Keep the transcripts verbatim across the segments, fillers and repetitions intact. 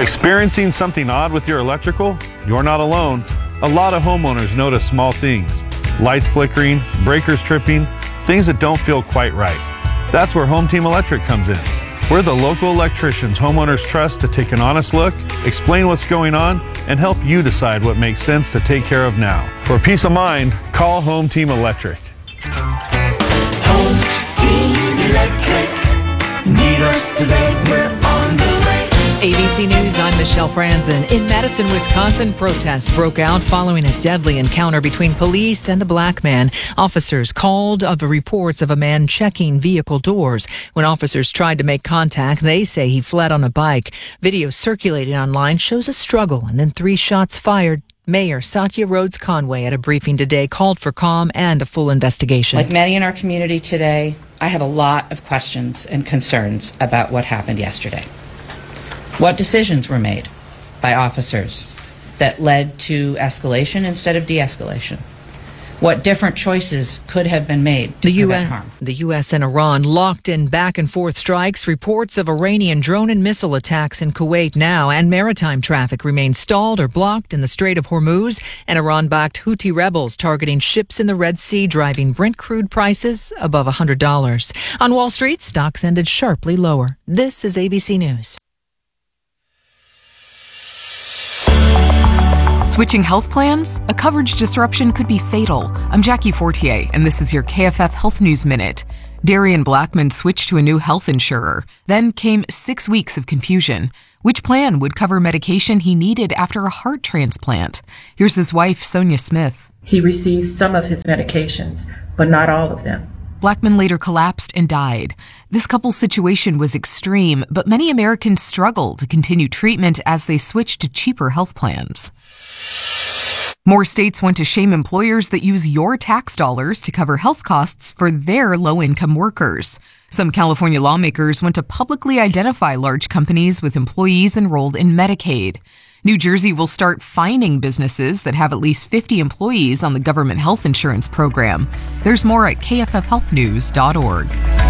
Experiencing something odd with your electrical? You're not alone. A lot of homeowners notice small things. Lights flickering, breakers tripping, things that don't feel quite right. That's where Home Team Electric comes in. We're the local electricians homeowners trust to take an honest look, explain what's going on, and help you decide what makes sense to take care of now. For peace of mind, call Home Team Electric. Home Team Electric. Need us today, we're on the way. A B C News, I'm Michelle Franzen. In Madison, Wisconsin, protests broke out following a deadly encounter between police and a black man. Officers called of the reports of a man checking vehicle doors. When officers tried to make contact, they say he fled on a bike. Video circulated online shows a struggle and then three shots fired. Mayor Satya Rhodes Conway at a briefing today called for calm and a full investigation. Like many in our community today, I have a lot of questions and concerns about what happened yesterday. What decisions were made by officers that led to escalation instead of de-escalation? What different choices could have been made to the U prevent N, harm? The U S and Iran locked in back-and-forth strikes. Reports of Iranian drone and missile attacks in Kuwait now, and maritime traffic remains stalled or blocked in the Strait of Hormuz. And Iran-backed Houthi rebels targeting ships in the Red Sea, driving Brent crude prices above one hundred dollars. On Wall Street, stocks ended sharply lower. This is A B C News. Switching health plans? A coverage disruption could be fatal. I'm Jackie Fortier, and this is your K F F Health News Minute. Darian Blackman switched to a new health insurer. Then came six weeks of confusion. Which plan would cover medication he needed after a heart transplant? Here's his wife, Sonia Smith. He received some of his medications, but not all of them. Blackman later collapsed and died. This couple's situation was extreme, but many Americans struggle to continue treatment as they switch to cheaper health plans. More states want to shame employers that use your tax dollars to cover health costs for their low-income workers. Some California lawmakers want to publicly identify large companies with employees enrolled in Medicaid. New Jersey will start fining businesses that have at least fifty employees on the government health insurance program. There's more at K F F health news dot org.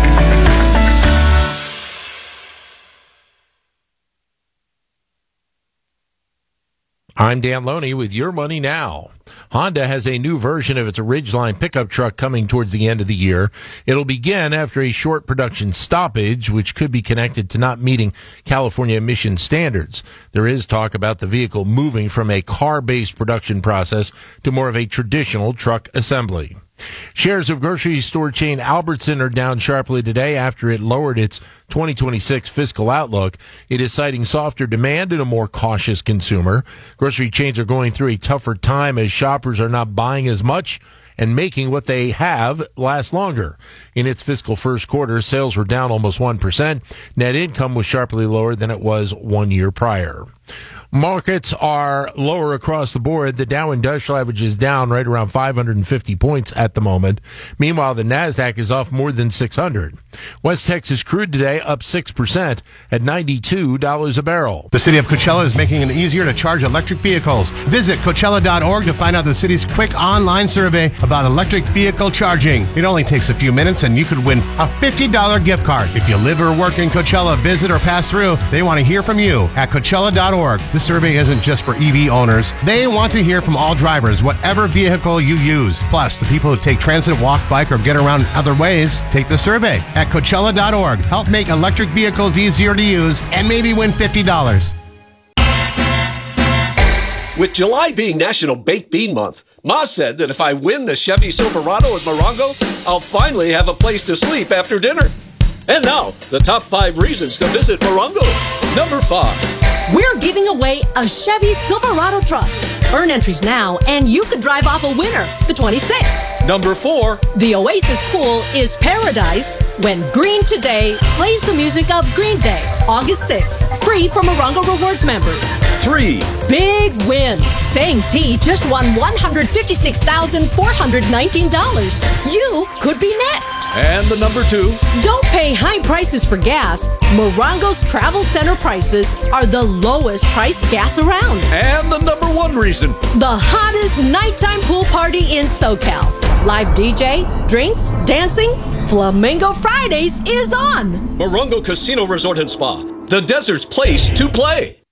I'm Dan Loney with Your Money Now. Honda has a new version of its Ridgeline pickup truck coming towards the end of the year. It'll begin after a short production stoppage, which could be connected to not meeting California emission standards. There is talk about the vehicle moving from a car-based production process to more of a traditional truck assembly. Shares of grocery store chain Albertson are down sharply today after it lowered its twenty twenty-six fiscal outlook. It is citing softer demand and a more cautious consumer. Grocery chains are going through a tougher time as shoppers are not buying as much and making what they have last longer. In its fiscal first quarter, sales were down almost one percent. Net income was sharply lower than it was one year prior. Markets are lower across the board. The Dow Industrial Average is down right around five hundred fifty points at the moment. Meanwhile, the NASDAQ is off more than six hundred. West Texas crude today up six percent at ninety-two dollars a barrel. The city of Coachella is making it easier to charge electric vehicles. Visit Coachella dot org to find out the city's quick online survey about electric vehicle charging. It only takes a few minutes and you could win a fifty dollars gift card. If you live or work in Coachella, visit or pass through, they want to hear from you at Coachella dot org. This survey isn't just for E V owners. They want to hear from all drivers, whatever vehicle you use. Plus, the people who take transit, walk, bike, or get around other ways, take the survey at Coachella dot org. Help make electric vehicles easier to use and maybe win fifty dollars. With July being National Baked Bean Month, Ma said that if I win the Chevy Silverado at Morongo, I'll finally have a place to sleep after dinner. And now, the top five reasons to visit Morongo. Number five. We're giving away a Chevy Silverado truck. Earn entries now, and you could drive off a winner the twenty-sixth. Number four. The Oasis Pool is paradise when Green Today plays the music of Green Day, August sixth, free for Morongo Rewards members. Three. Big win. Sang T just won one hundred fifty-six thousand four hundred nineteen dollars. You could be next. And the number two. Don't pay high prices for gas. Morongo's Travel Center prices are the lowest priced gas around. And the number one reason. The hottest nighttime pool party in SoCal. Live D J, drinks, dancing, Flamingo Fridays is on. Morongo Casino Resort and Spa, the desert's place to play.